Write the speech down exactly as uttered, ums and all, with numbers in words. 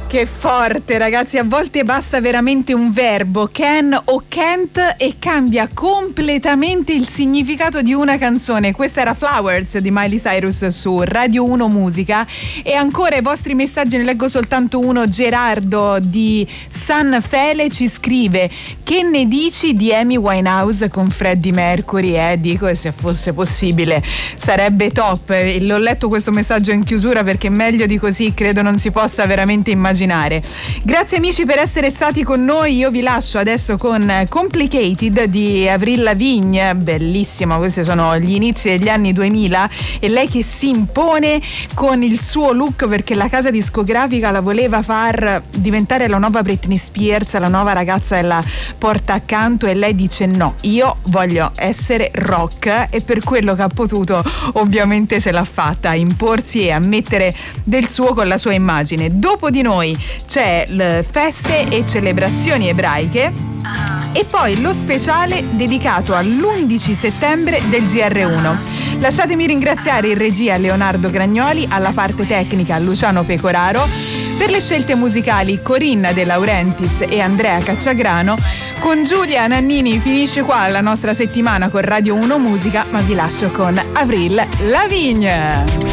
Che forte, ragazzi, a volte basta veramente un verbo, can o can't, e cambia completamente il significato di una canzone. Questa era Flowers di Miley Cyrus su Radio uno Musica. E ancora i vostri messaggi, ne leggo soltanto uno. Gerardo di San Fele ci scrive: che ne dici di Amy Winehouse con Freddie Mercury? Eh, dico, se fosse possibile sarebbe top. L'ho letto questo messaggio in chiusura perché meglio di così credo non si possa veramente immaginare. Grazie amici per essere stati con noi. Io vi lascio adesso con Complicated di Avril Lavigne, bellissima. Questi sono gli inizi degli anni duemila e lei che si impone con il suo look, perché la casa discografica la voleva far diventare la nuova Britney Spears, la nuova ragazza della porta accanto, e lei dice no, io voglio essere rock, e per quello che ha potuto ovviamente se l'ha fatta, a imporsi e a mettere del suo con la sua immagine. Dopo di noi c'è le feste e celebrazioni ebraiche e poi lo speciale dedicato all'undici settembre del G R uno. Lasciatemi ringraziare in regia Leonardo Gragnoli, alla parte tecnica Luciano Pecoraro, per le scelte musicali Corinna De Laurentiis e Andrea Cacciagrano. Con Giulia Nannini finisce qua la nostra settimana con Radio uno Musica, ma vi lascio con Avril Lavigne.